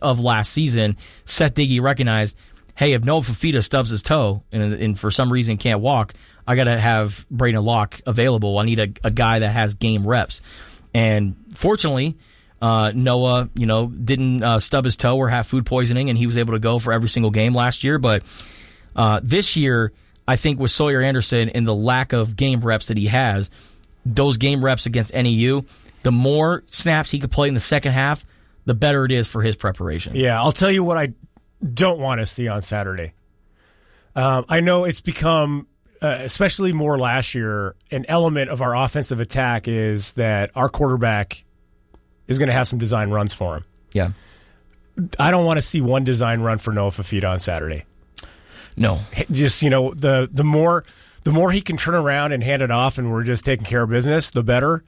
of last season, Seth Diggy recognized, hey, if Noah Fifita stubs his toe and for some reason can't walk, I got to have Braden Locke available. I need a guy that has game reps. And fortunately, Noah, didn't stub his toe or have food poisoning, and he was able to go for every single game last year. But this year, I think with Sawyer Anderson and the lack of game reps that he has, those game reps against NEU, the more snaps he could play in the second half, the better it is for his preparation. Yeah, I'll tell you what I don't want to see on Saturday. I know it's become, especially more last year, an element of our offensive attack is that our quarterback is going to have some design runs for him. Yeah. I don't want to see one design run for Noah Fifita on Saturday. No. Just, the more he can turn around and hand it off and we're just taking care of business, the better.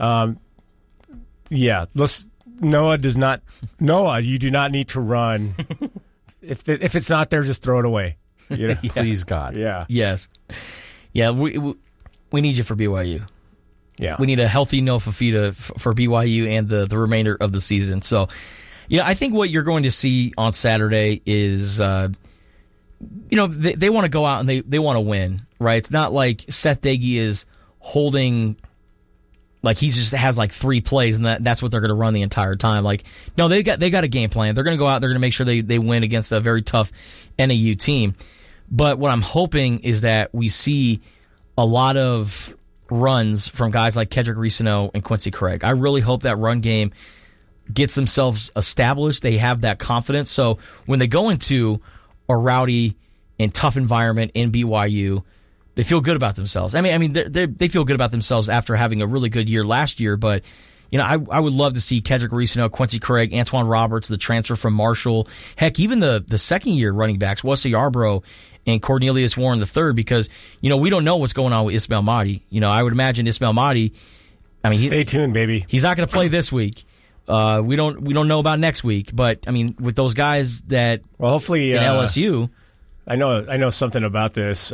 Noah, you do not need to run. If it's not there, just throw it away. Yeah. Please, God. Yeah. Yes. Yeah, we need you for BYU. Yeah. We need a healthy Noah Fifita for BYU and the remainder of the season. So, I think what you're going to see on Saturday is, they want to go out and they want to win, right? It's not like Seth Diggy is holding, like he just has like 3 plays and that's what they're going to run the entire time. Like, no, they got a game plan. They're going to go out. They're going to make sure they win against a very tough NAU team. But what I'm hoping is that we see a lot of runs from guys like Kedrick Reesano and Quincy Craig. I really hope that run game gets themselves established. They have that confidence. So when they go into a rowdy and tough environment in BYU, they feel good about themselves. I mean, they feel good about themselves after having a really good year last year. But I would love to see Kedrick Reesano, Quincy Craig, Antoine Roberts, the transfer from Marshall. Heck, even the second year running backs, Wesley Yarbrough and Cornelius Warren III, because we don't know what's going on with Ismail Mahdi. I would imagine Ismail Mahdi. Stay tuned, baby. He's not going to play this week. We don't know about next week, but with those guys that hopefully in LSU, I know something about this.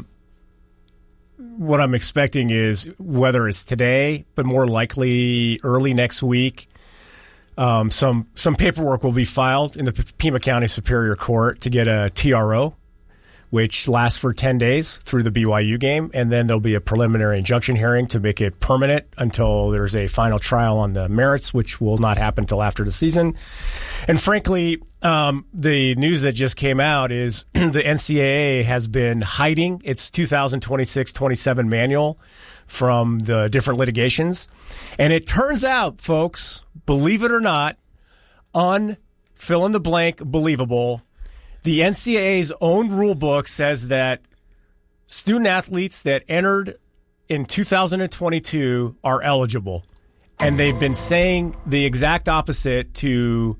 What I'm expecting is whether it's today, but more likely early next week, some paperwork will be filed in the Pima County Superior Court to get a TRO, which lasts for 10 days through the BYU game, and then there'll be a preliminary injunction hearing to make it permanent until there's a final trial on the merits, which will not happen until after the season. And frankly, the news that just came out is the NCAA has been hiding its 2026-27 manual from the different litigations. And it turns out, folks, believe it or not, fill-in-the-blank believable, the NCAA's own rule book says that student-athletes that entered in 2022 are eligible. And they've been saying the exact opposite to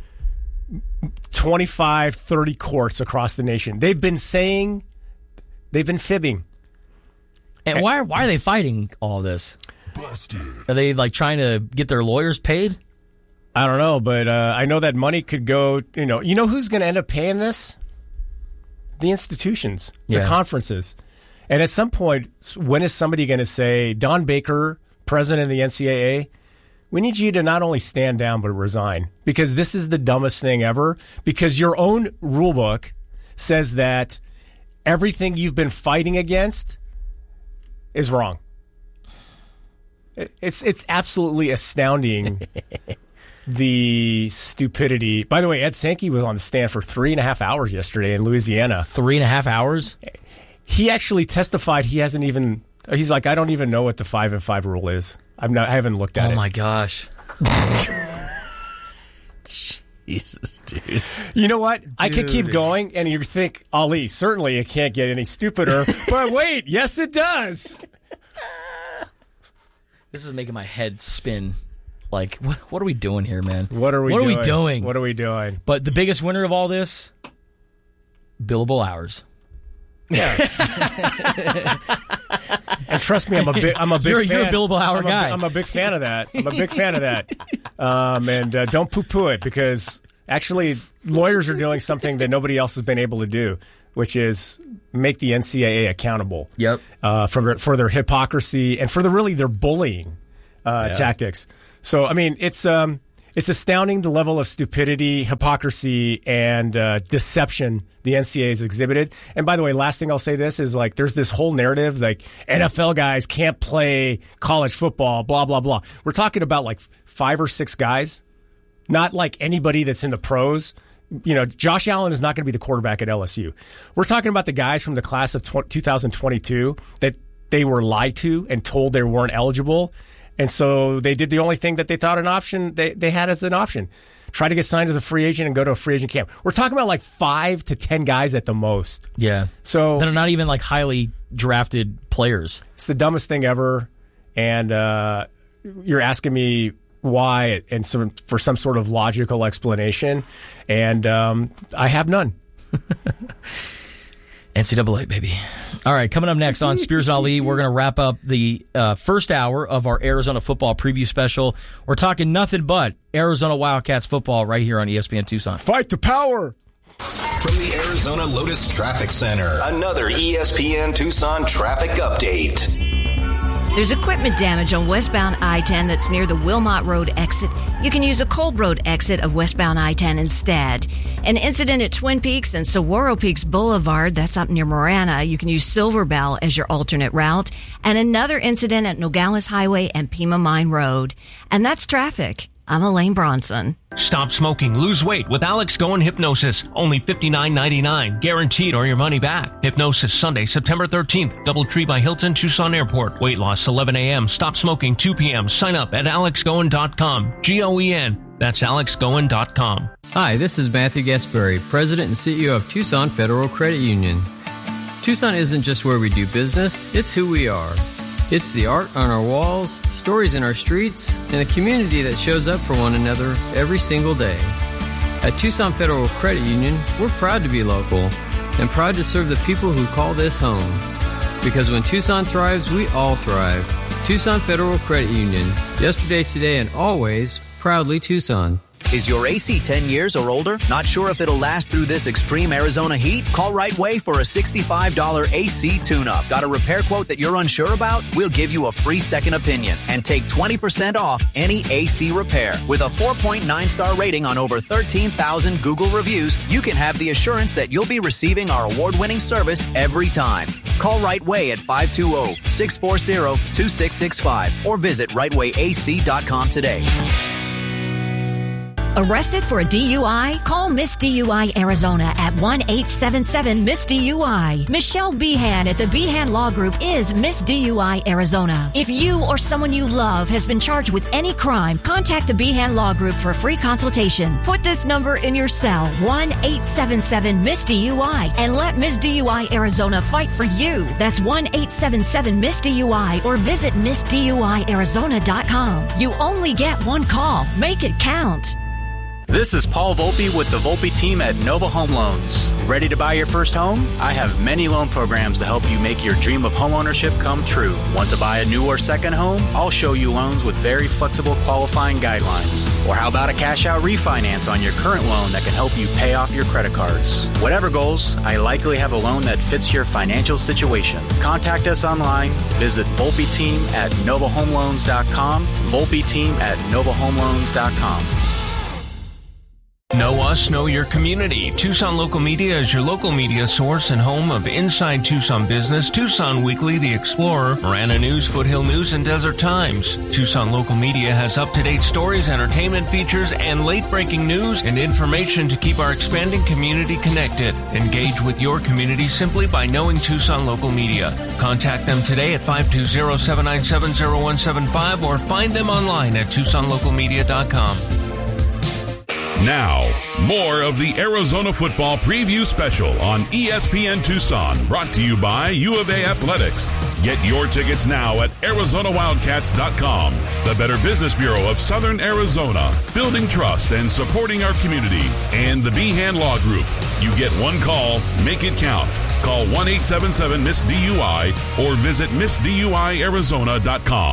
25, 30 courts across the nation. They've been fibbing. And why are they fighting all this? Busted. Are they trying to get their lawyers paid? I don't know, but I know that money could go, you know who's going to end up paying this? The institutions, the conferences. And at some point, when is somebody going to say, Don Baker, president of the NCAA, we need you to not only stand down, but resign? Because this is the dumbest thing ever. Because your own rule book says that everything you've been fighting against is wrong. It's absolutely astounding. The stupidity. By the way, Ed Sankey was on the stand for 3.5 hours yesterday in Louisiana. 3.5 hours? He actually testified he's like, I don't even know what the 5-and-5 rule is. I haven't looked at it. Oh my gosh. Jesus, dude. You know what? I could keep going, and you think, Ali, certainly it can't get any stupider. But wait, yes it does. This is making my head spin. What are we doing here, man? What are we doing? But the biggest winner of all this, billable hours. Yeah. And trust me, I'm a big fan. You're a billable hour guy. I'm a big fan of that. And don't poo-poo it, because actually lawyers are doing something that nobody else has been able to do, which is make the NCAA accountable. Yep. For their hypocrisy and for their bullying tactics. So, I mean, it's It's astounding the level of stupidity, hypocrisy, and deception the NCAA has exhibited. And by the way, last thing I'll say this is like there's this whole narrative like NFL guys can't play college football, blah, blah, blah. We're talking about like 5 or 6 guys, not like anybody that's in the pros. You know, Josh Allen is not going to be the quarterback at LSU. We're talking about the guys from the class of 2022 that they were lied to and told they weren't eligible. And so they did the only thing that they thought an option they had as an option. Try to get signed as a free agent and go to a free agent camp. We're talking about like 5 to 10 guys at the most. Yeah. So they're not even like highly drafted players. It's the dumbest thing ever. And you're asking me why and for some sort of logical explanation. And I have none. NCAA, baby. All right, coming up next on Spears Ali, we're going to wrap up the first hour of our Arizona football preview special. We're talking nothing but Arizona Wildcats football right here on ESPN Tucson. Fight to power! From the Arizona Lotus Traffic Center, another ESPN Tucson traffic update. There's equipment damage on westbound I-10 that's near the Wilmot Road exit. You can use a Kolb Road exit of westbound I-10 instead. An incident at Twin Peaks and Saguaro Peaks Boulevard, that's up near Marana. You can use Silver Bell as your alternate route. And another incident at Nogales Highway and Pima Mine Road. And that's traffic. I'm Elaine Bronson. Stop smoking, lose weight with Alex Goen Hypnosis. Only $59.99, guaranteed or your money back. Hypnosis Sunday, September 13th, DoubleTree by Hilton, Tucson Airport. Weight loss 11 a.m., stop smoking 2 p.m. Sign up at alexgoen.com. G-O-E-N. That's alexgoen.com. Hi, this is Matthew Gasbury, President and CEO of Tucson Federal Credit Union. Tucson isn't just where we do business, it's who we are. It's the art on our walls, stories in our streets, and a community that shows up for one another every single day. At Tucson Federal Credit Union, we're proud to be local and proud to serve the people who call this home. Because when Tucson thrives, we all thrive. Tucson Federal Credit Union. Yesterday, today, and always, proudly Tucson. Is your AC 10 years or older? Not sure if it'll last through this extreme Arizona heat? Call Right Way for a $65 AC tune-up. Got a repair quote that you're unsure about? We'll give you a free second opinion and take 20% off any AC repair. With a 4.9-star rating on over 13,000 Google reviews, you can have the assurance that you'll be receiving our award-winning service every time. Call Right Way at 520-640-2665 or visit rightwayac.com today. Arrested for a DUI? Call Miss DUI Arizona at 1-877-MISS-DUI. Michelle Behan at the Behan Law Group is Miss DUI Arizona. If you or someone you love has been charged with any crime, contact the Behan Law Group for a free consultation. Put this number in your cell, 1-877-MISS-DUI, and let Miss DUI Arizona fight for you. That's 1-877-MISS-DUI or visit MissDUIArizona.com. You only get one call. Make it count. This is Paul Volpe with the Volpe team at Nova Home Loans. Ready to buy your first home? I have many loan programs to help you make your dream of homeownership come true. Want to buy a new or second home? I'll show you loans with very flexible qualifying guidelines. Or how about a cash out refinance on your current loan that can help you pay off your credit cards? Whatever goals, I likely have a loan that fits your financial situation. Contact us online. Visit Volpe team at NovaHomeLoans.com. Volpe team at NovaHomeLoans.com. Know us, know your community. Tucson Local Media is your local media source and home of Inside Tucson Business, Tucson Weekly, The Explorer, Marana News, Foothill News, and Desert Times. Tucson Local Media has up-to-date stories, entertainment features, and late-breaking news and information to keep our expanding community connected. Engage with your community simply by knowing Tucson Local Media. Contact them today at 520-797-0175 or find them online at TucsonLocalMedia.com. Now, more of the Arizona Football Preview Special on ESPN Tucson, brought to you by U of A Athletics. Get your tickets now at ArizonaWildcats.com, the Better Business Bureau of Southern Arizona, building trust and supporting our community, and the Behan Law Group. You get one call, make it count. Call 1-877-MISS-DUI or visit MissDUIArizona.com.